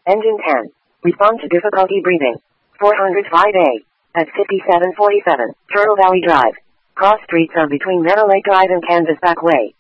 Engine 10. Respond to difficulty breathing. 405A. At 5747, Turtle Valley Drive. Cross streets of between Meadow Lake Drive and Kansas Back Way.